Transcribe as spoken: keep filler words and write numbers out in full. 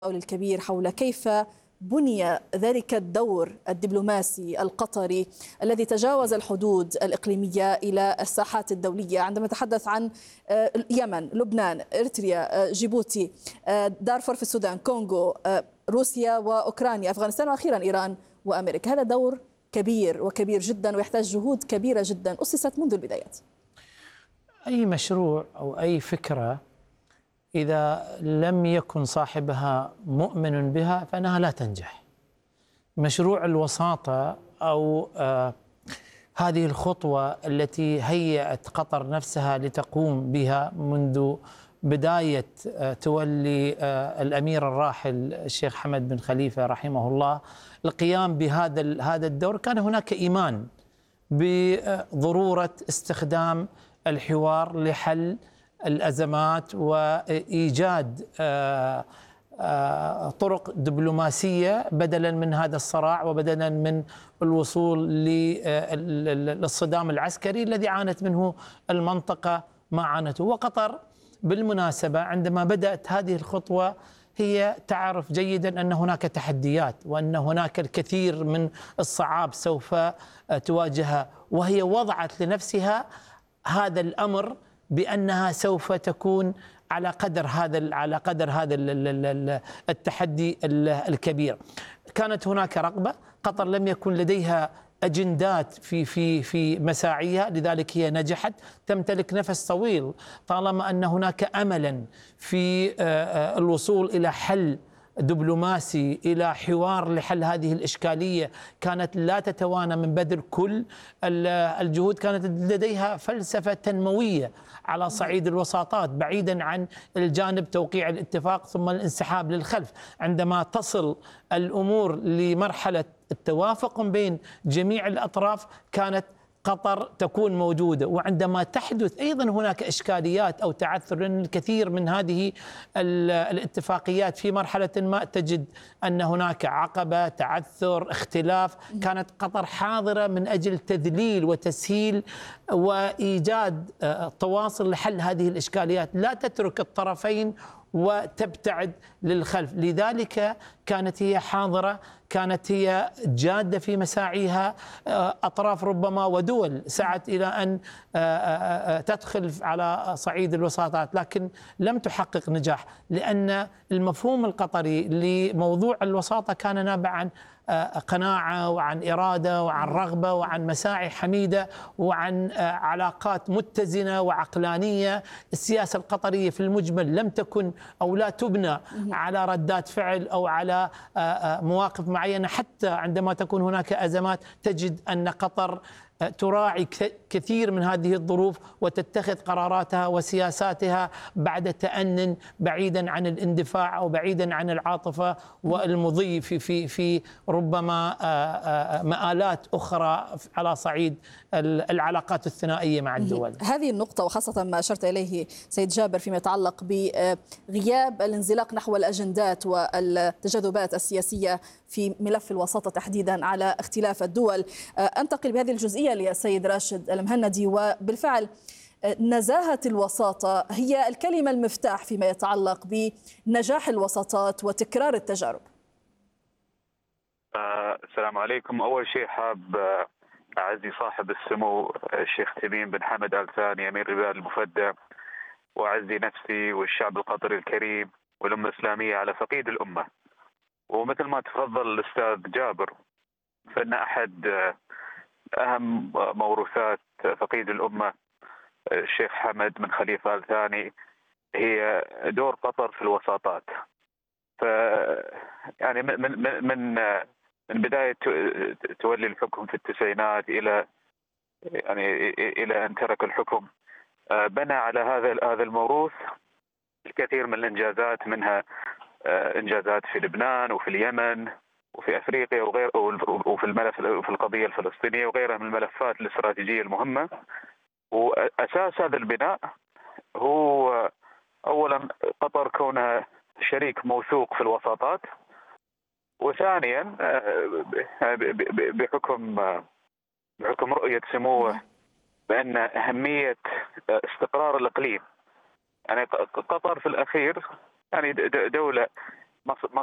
الكبير حول كيف بني ذلك الدور الدبلوماسي القطري الذي تجاوز الحدود الإقليمية إلى الساحات الدولية. عندما نتحدث عن اليمن، لبنان، إريتريا، جيبوتي، دارفور في السودان، كونغو، روسيا وأوكرانيا، أفغانستان، وأخيرا إيران وأمريكا، هذا دور كبير وكبير جدا ويحتاج جهود كبيرة جدا أسست منذ البدايات. أي مشروع أو أي فكرة إذا لم يكن صاحبها مؤمن بها فإنها لا تنجح. مشروع الوساطة أو آه هذه الخطوة التي هيأت قطر نفسها لتقوم بها منذ بداية آه تولي آه الأمير الراحل الشيخ حمد بن خليفة رحمه الله القيام بهذا هذا الدور، كان هناك إيمان بضرورة استخدام الحوار لحل الأزمات وإيجاد طرق دبلوماسية بدلا من هذا الصراع وبدلا من الوصول للصدام العسكري الذي عانت منه المنطقة ما عانته. وقطر بالمناسبة عندما بدأت هذه الخطوة هي تعرف جيدا أن هناك تحديات وأن هناك الكثير من الصعاب سوف تواجهها، وهي وضعت لنفسها هذا الأمر بأنها سوف تكون على قدر هذا على قدر هذا التحدي الكبير. كانت هناك رغبة، قطر لم يكن لديها أجندات في في في مساعيها، لذلك هي نجحت، تمتلك نفس طويل. طالما أن هناك أملا في الوصول إلى حل دبلوماسي، إلى حوار لحل هذه الإشكالية، كانت لا تتوانى من بذل كل الجهود. كانت لديها فلسفة تنموية على صعيد الوساطات، بعيدا عن الجانب توقيع الاتفاق ثم الانسحاب للخلف. عندما تصل الأمور لمرحلة التوافق بين جميع الأطراف كانت قطر تكون موجودة. وعندما تحدث أيضا هناك إشكاليات أو تعثر، لأن الكثير من هذه الاتفاقيات في مرحلة ما تجد أن هناك عقبة، تعثر، اختلاف، كانت قطر حاضرة من أجل تذليل وتسهيل وإيجاد تواصل لحل هذه الإشكاليات، لا تترك الطرفين وتبتعد للخلف. لذلك كانت هي حاضرة، كانت هي جادة في مساعيها. أطراف ربما ودول سعت إلى أن تدخل على صعيد الوساطات، لكن لم تحقق نجاح، لأن المفهوم القطري لموضوع الوساطة كان نابع عن قناعة وعن إرادة وعن رغبة وعن مساعي حميدة وعن علاقات متزنة وعقلانية. السياسة القطرية في المجمل لم تكن أو لا تبنى على ردات فعل أو على مواقف معينة. حتى عندما تكون هناك أزمات تجد أن قطر تراعي كثير من هذه الظروف وتتخذ قراراتها وسياساتها بعد تأنٍ، بعيدا عن الاندفاع أو بعيدا عن العاطفة والمضي في في في ربما مآلات أخرى على صعيد العلاقات الثنائية مع الدول. هذه النقطة وخاصة ما أشرت إليه سيد جابر فيما يتعلق بغياب الانزلاق نحو الأجندات والتجاذبات السياسية في ملف الوساطة تحديدا على اختلاف الدول. أنتقل بهذه الجزئية للسيد راشد المهندي، وبالفعل نزاهة الوساطة هي الكلمة المفتاح فيما يتعلق بنجاح الوساطات وتكرار التجارب. السلام عليكم. أول شيء حاب أعزي صاحب السمو الشيخ تميم بن حمد آل ثاني أمير البلاد المفدى، وأعزي نفسي والشعب القطري الكريم والأمة الإسلامية على فقيد الأمة. ومثل ما تفضل الأستاذ جابر، فإن أحد أهم موروثات فقيد الأمة الشيخ حمد بن خليفة آل ثاني هي دور قطر في الوساطات. ف يعني من من من من بداية تولي الحكم في التسعينات إلى يعني إلى أن ترك الحكم، بنى على هذا هذا الموروث الكثير من الإنجازات، منها إنجازات في لبنان وفي اليمن وفي أفريقيا وغير وفي الملف وفي القضية الفلسطينية وغيرها من الملفات الاستراتيجية المهمة. وأساس هذا البناء هو أولا قطر كونها شريك موثوق في الوساطات، وثانيا بحكم بحكم رؤية سموه بأن أهمية استقرار الإقليم. يعني قطر في الأخير يعني دولة مصر